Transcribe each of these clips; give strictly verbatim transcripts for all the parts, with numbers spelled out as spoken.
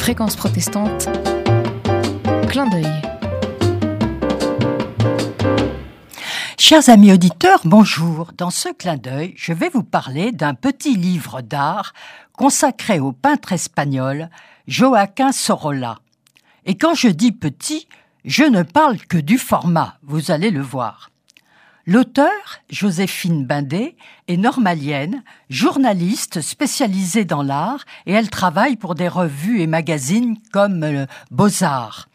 Fréquence protestante, clin d'œil. Chers amis auditeurs, bonjour. Dans ce clin d'œil, je vais vous parler d'un petit livre d'art consacré au peintre espagnol Joaquín Sorolla. Et quand je dis petit, je ne parle que du format, vous allez le voir. L'auteur, Joséphine Bindé, est normalienne, journaliste spécialisée dans l'art et elle travaille pour des revues et magazines comme euh, Beaux-Arts.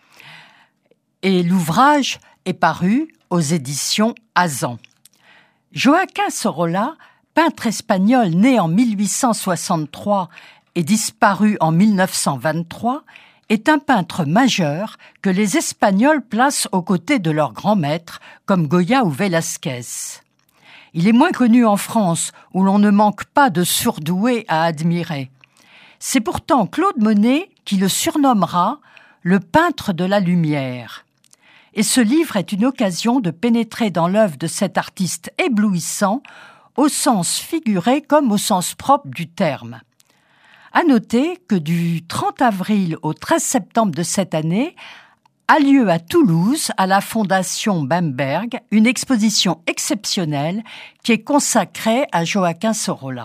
Et l'ouvrage est paru aux éditions Azan. Joaquín Sorolla, peintre espagnol né en mille huit cent soixante-trois et disparu en mille neuf cent vingt-trois, est un peintre majeur que les Espagnols placent aux côtés de leurs grands maîtres comme Goya ou Velázquez. Il est moins connu en France où l'on ne manque pas de surdoués à admirer. C'est pourtant Claude Monet qui le surnommera le peintre de la lumière. Et ce livre est une occasion de pénétrer dans l'œuvre de cet artiste éblouissant, au sens figuré comme au sens propre du terme. À noter que du trente avril au treize septembre de cette année a lieu à Toulouse, à la Fondation Bamberg, une exposition exceptionnelle qui est consacrée à Joaquín Sorolla.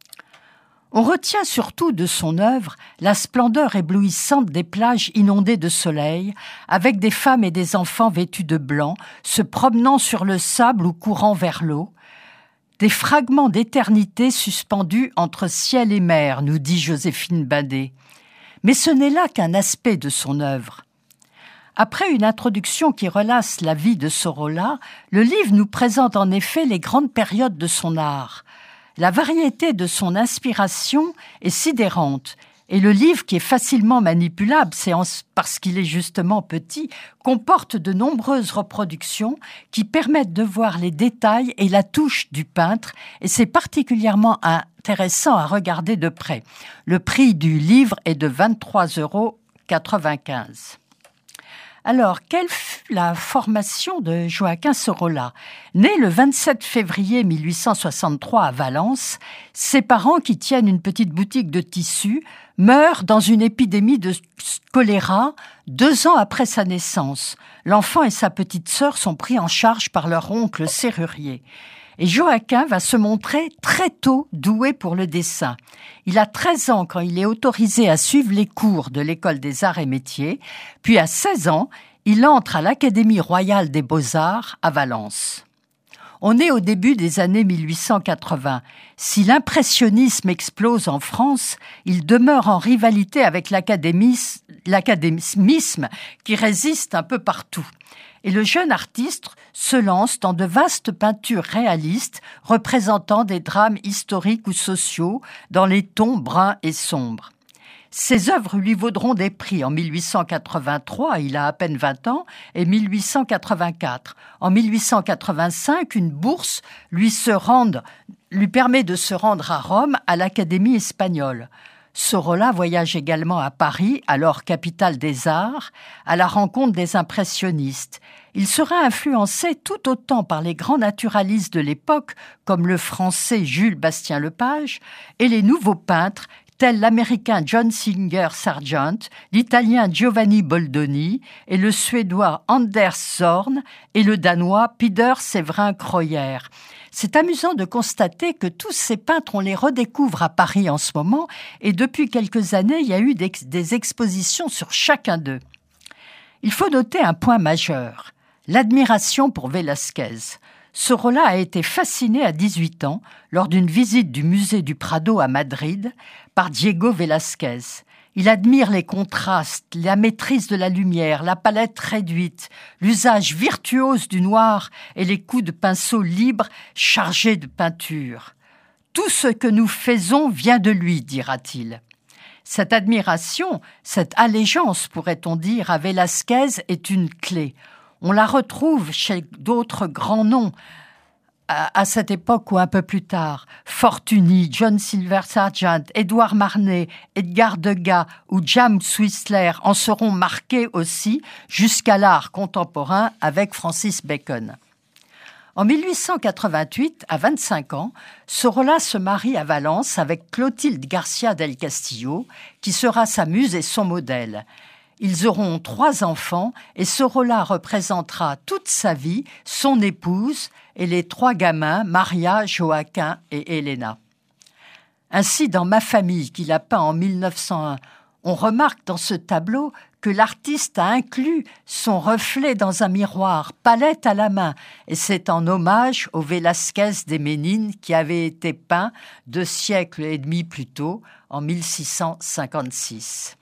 On retient surtout de son œuvre la splendeur éblouissante des plages inondées de soleil, avec des femmes et des enfants vêtus de blanc, se promenant sur le sable ou courant vers l'eau, des fragments d'éternité suspendus entre ciel et mer, nous dit Joséphine Bindé. Mais ce n'est là qu'un aspect de son œuvre. Après une introduction qui relace la vie de Sorolla, le livre nous présente en effet les grandes périodes de son art. La variété de son inspiration est sidérante. Et le livre, qui est facilement manipulable, c'est parce qu'il est justement petit, comporte de nombreuses reproductions qui permettent de voir les détails et la touche du peintre, et c'est particulièrement intéressant à regarder de près. Le prix du livre est de vingt-trois euros quatre-vingt-quinze. Alors, quelle fut la formation de Joaquín Sorolla ? Né le vingt-sept février mille huit cent soixante-trois à Valence, ses parents, qui tiennent une petite boutique de tissus, meurent dans une épidémie de choléra deux ans après sa naissance. L'enfant et sa petite sœur sont pris en charge par leur oncle serrurier. Et Joaquín va se montrer très tôt doué pour le dessin. Il a treize ans quand il est autorisé à suivre les cours de l'École des Arts et Métiers, puis à seize ans, il entre à l'Académie royale des Beaux-Arts à Valence. On est au début des années mille huit cent quatre-vingts. Si l'impressionnisme explose en France, il demeure en rivalité avec l'académisme qui résiste un peu partout. Et le jeune artiste se lance dans de vastes peintures réalistes représentant des drames historiques ou sociaux dans les tons bruns et sombres. Ses œuvres lui vaudront des prix en mille huit cent quatre-vingt-trois, il a à peine vingt ans, et mille huit cent quatre-vingt-quatre. En mille huit cent quatre-vingt-cinq, une bourse lui, se rende, lui permet de se rendre à Rome à l'Académie espagnole. Sorolla voyage également à Paris, alors capitale des arts, à la rencontre des impressionnistes. Il sera influencé tout autant par les grands naturalistes de l'époque, comme le français Jules Bastien-Lepage, et les nouveaux peintres, tels l'américain John Singer Sargent, l'italien Giovanni Boldoni, et le suédois Anders Zorn, et le danois Peder Séverin Kreuyer. C'est amusant de constater que tous ces peintres, on les redécouvre à Paris en ce moment, et depuis quelques années, il y a eu des, des expositions sur chacun d'eux. Il faut noter un point majeur, l'admiration pour Velázquez. Sorolla a été fasciné à dix-huit ans, lors d'une visite du musée du Prado à Madrid, par Diego Velázquez. Il admire les contrastes, la maîtrise de la lumière, la palette réduite, l'usage virtuose du noir et les coups de pinceau libres chargés de peinture. Tout ce que nous faisons vient de lui, dira-t-il. Cette admiration, cette allégeance, pourrait-on dire, à Velázquez est une clé. On la retrouve chez d'autres grands noms, à cette époque ou un peu plus tard, Fortuny, John Silver Sargent, Édouard Marnet, Edgar Degas ou James Whistler en seront marqués aussi jusqu'à l'art contemporain avec Francis Bacon. En mille huit cent quatre-vingt-huit, à vingt-cinq ans, Sorolla se marie à Valence avec Clotilde Garcia del Castillo, qui sera sa muse et son modèle. Ils auront trois enfants et Sorolla représentera toute sa vie son épouse et les trois gamins, Maria, Joaquin et Elena. Ainsi, dans Ma famille, qu'il a peint en mille neuf cent un, on remarque dans ce tableau que l'artiste a inclus son reflet dans un miroir, palette à la main, et c'est en hommage au Velázquez des Ménines qui avait été peint deux siècles et demi plus tôt, en mille six cent cinquante-six.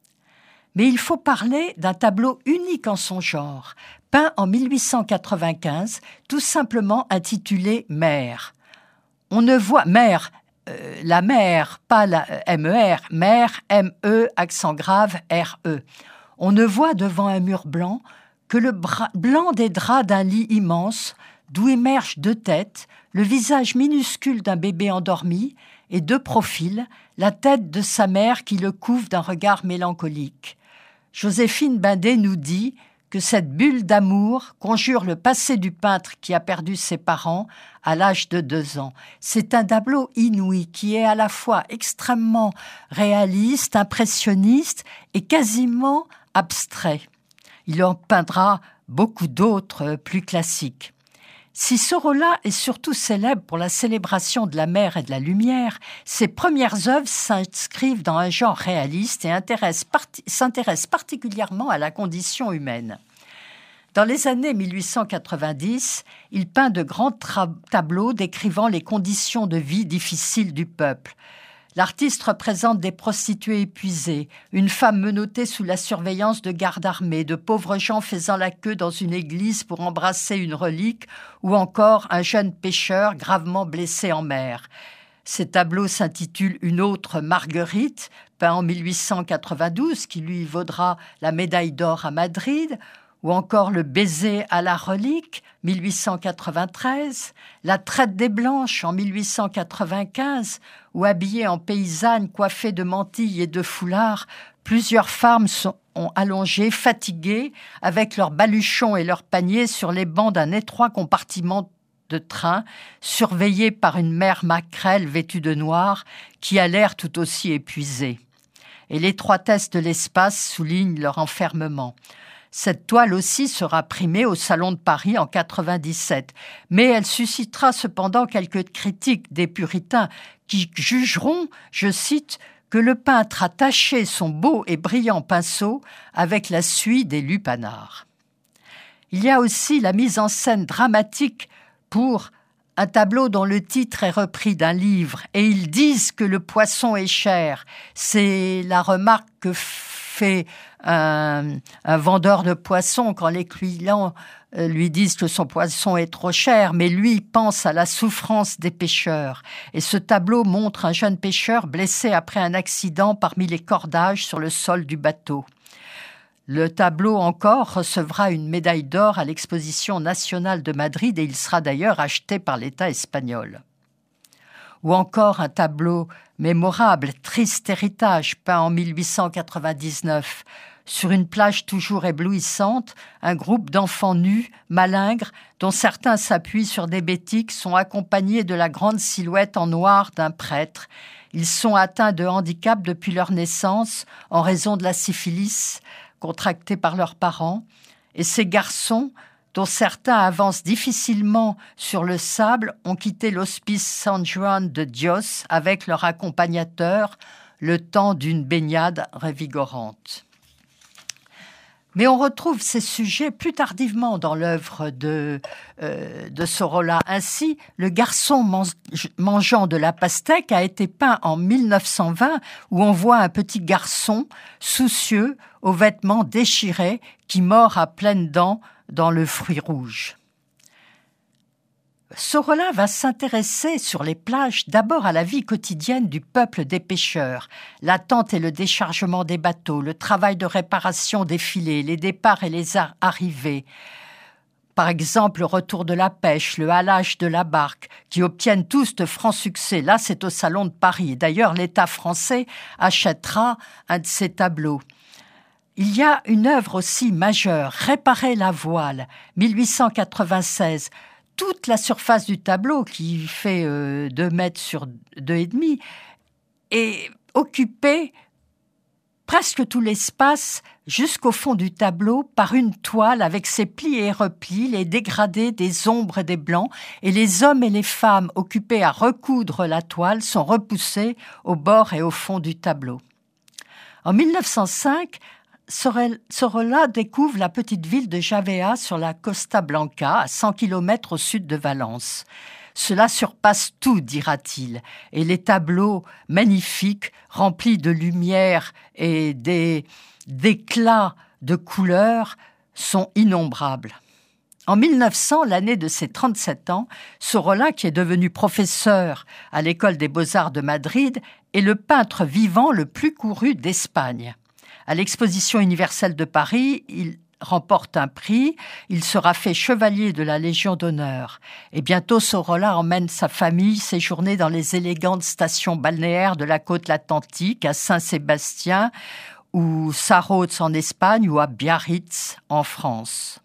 Mais il faut parler d'un tableau unique en son genre, peint en mille huit cent quatre-vingt-quinze, tout simplement intitulé « Mer ». On ne voit « Mer », euh, la mer, pas la M E R, mer, M E, accent grave, R E. On ne voit devant un mur blanc que le bra- blanc des draps d'un lit immense, d'où émergent deux têtes, le visage minuscule d'un bébé endormi et de profil, la tête de sa mère qui le couvre d'un regard mélancolique. Joséphine Binder nous dit que cette bulle d'amour conjure le passé du peintre qui a perdu ses parents à l'âge de deux ans. C'est un tableau inouï qui est à la fois extrêmement réaliste, impressionniste et quasiment abstrait. Il en peindra beaucoup d'autres plus classiques. Si Sorolla est surtout célèbre pour la célébration de la mer et de la lumière, ses premières œuvres s'inscrivent dans un genre réaliste et intéressent parti- s'intéressent particulièrement à la condition humaine. Dans les années mille huit cent quatre-vingt-dix, il peint de grands tra- tableaux décrivant les conditions de vie difficiles du peuple. L'artiste représente des prostituées épuisées, une femme menottée sous la surveillance de gardes armés, de pauvres gens faisant la queue dans une église pour embrasser une relique, ou encore un jeune pêcheur gravement blessé en mer. Ces tableaux s'intitulent « Une autre Marguerite », peint en mille huit cent quatre-vingt-douze, qui lui vaudra la médaille d'or à Madrid, ou encore Le baiser à la relique, mille huit cent quatre-vingt-treize, La traite des Blanches en mille huit cent quatre-vingt-quinze, où habillées en paysannes coiffées de mantilles et de foulards, plusieurs femmes sont ont allongé, fatiguées, avec leurs baluchons et leurs paniers sur les bancs d'un étroit compartiment de train, surveillés par une mère maquerelle vêtue de noir, qui a l'air tout aussi épuisée. Et l'étroitesse de l'espace souligne leur enfermement. Cette toile aussi sera primée au Salon de Paris en quatre-vingt-dix-sept, mais elle suscitera cependant quelques critiques des puritains qui jugeront, je cite, que le peintre a taché son beau et brillant pinceau avec la suie des lupanards. Il y a aussi la mise en scène dramatique pour un tableau dont le titre est repris d'un livre, et ils disent que le poisson est cher. C'est la remarque que fait un, un vendeur de poissons quand les clients lui disent que son poisson est trop cher, mais lui pense à la souffrance des pêcheurs. Et ce tableau montre un jeune pêcheur blessé après un accident parmi les cordages sur le sol du bateau. Le tableau encore recevra une médaille d'or à l'exposition nationale de Madrid et il sera d'ailleurs acheté par l'État espagnol. Ou encore un tableau mémorable, Triste héritage, peint en mille huit cent quatre-vingt-dix-neuf. Sur une plage toujours éblouissante, un groupe d'enfants nus, malingres, dont certains s'appuient sur des bétiques, sont accompagnés de la grande silhouette en noir d'un prêtre. Ils sont atteints de handicap depuis leur naissance en raison de la syphilis contractée par leurs parents. Et ces garçons, dont certains avancent difficilement sur le sable, ont quitté l'hospice San Juan de Dios avec leur accompagnateur le temps d'une baignade revigorante. Mais on retrouve ces sujets plus tardivement dans l'œuvre de, euh, de Sorolla. Ainsi, le garçon man- mangeant de la pastèque a été peint en mille neuf cent vingt, où on voit un petit garçon soucieux, aux vêtements déchirés, qui mord à pleines dents dans le fruit rouge. Sorolla va s'intéresser sur les plages d'abord à la vie quotidienne du peuple des pêcheurs, l'attente et le déchargement des bateaux, le travail de réparation des filets, les départs et les arrivées. Par exemple, le retour de la pêche, le halage de la barque, qui obtiennent tous de francs succès. Là, c'est au Salon de Paris. D'ailleurs, l'État français achètera un de ces tableaux. Il y a une œuvre aussi majeure, Réparer la voile, mille huit cent quatre-vingt-seize, toute la surface du tableau, qui fait euh, deux mètres sur deux et demi, est occupée presque tout l'espace jusqu'au fond du tableau par une toile avec ses plis et replis, les dégradés des ombres et des blancs, et les hommes et les femmes occupés à recoudre la toile sont repoussés au bord et au fond du tableau. En mille neuf cent cinq, Sorolla découvre la petite ville de Javea sur la Costa Blanca, à cent kilomètres au sud de Valence. Cela surpasse tout, dira-t-il, et les tableaux magnifiques, remplis de lumière et des, d'éclats de couleurs, sont innombrables. En mille neuf cents, l'année de ses trente-sept ans, Sorolla, qui est devenu professeur à l'École des Beaux-Arts de Madrid, est le peintre vivant le plus couru d'Espagne. À l'Exposition universelle de Paris, il remporte un prix, il sera fait chevalier de la Légion d'honneur. Et bientôt, Sorolla emmène sa famille séjourner dans les élégantes stations balnéaires de la côte atlantique, à Saint-Sébastien, ou Sarroz en Espagne, ou à Biarritz en France.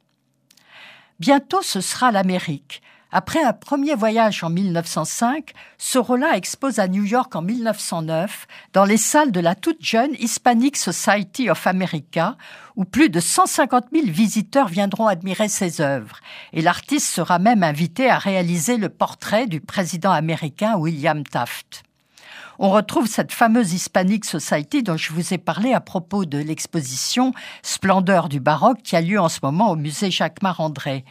Bientôt, ce sera l'Amérique. Après un premier voyage en mille neuf cent cinq, Sorolla expose à New York en mille neuf cent neuf dans les salles de la toute jeune Hispanic Society of America, où plus de cent cinquante mille visiteurs viendront admirer ses œuvres. Et l'artiste sera même invité à réaliser le portrait du président américain William Taft. On retrouve cette fameuse Hispanic Society dont je vous ai parlé à propos de l'exposition Splendeur du baroque qui a lieu en ce moment au musée Jacquemart-André.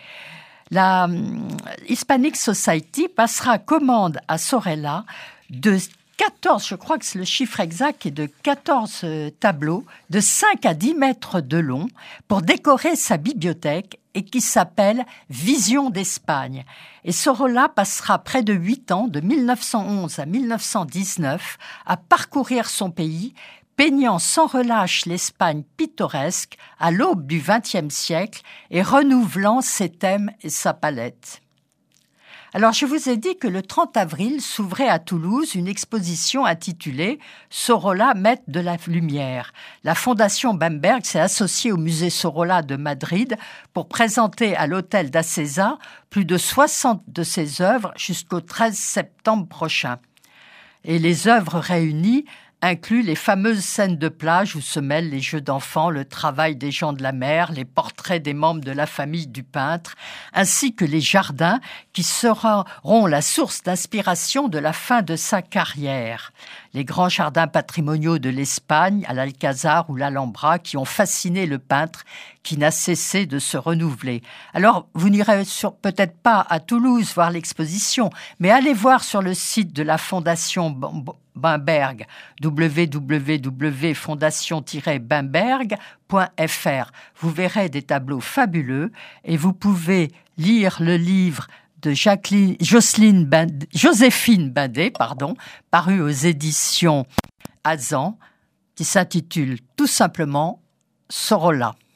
La Hispanic Society passera commande à Sorolla de quatorze, je crois que c'est le chiffre exact, est de quatorze tableaux de cinq à dix mètres de long pour décorer sa bibliothèque et qui s'appelle Vision d'Espagne. Et Sorolla passera près de huit ans, de mille neuf cent onze à mille neuf cent dix-neuf, à parcourir son pays, peignant sans relâche l'Espagne pittoresque à l'aube du vingtième siècle et renouvelant ses thèmes et sa palette. Alors, je vous ai dit que le trente avril s'ouvrait à Toulouse une exposition intitulée « Sorolla, maître de la lumière ». La Fondation Bamberg s'est associée au musée Sorolla de Madrid pour présenter à l'hôtel d'Acesa plus de soixante de ses œuvres jusqu'au treize septembre prochain. Et les œuvres réunies inclut les fameuses scènes de plage où se mêlent les jeux d'enfants, le travail des gens de la mer, les portraits des membres de la famille du peintre, ainsi que les jardins qui seront la source d'inspiration de la fin de sa carrière. Les grands jardins patrimoniaux de l'Espagne, à l'Alcazar ou l'Alhambra, qui ont fasciné le peintre, qui n'a cessé de se renouveler. Alors, vous n'irez sur, peut-être pas à Toulouse voir l'exposition, mais allez voir sur le site de la Fondation Bamberg, w w w point fondation tiret bamberg point f r. Vous verrez des tableaux fabuleux et vous pouvez lire le livre de Jacqueline, Jocelyne Bindé, Joséphine Bindé, pardon, paru aux éditions Azan, qui s'intitule tout simplement Sorolla.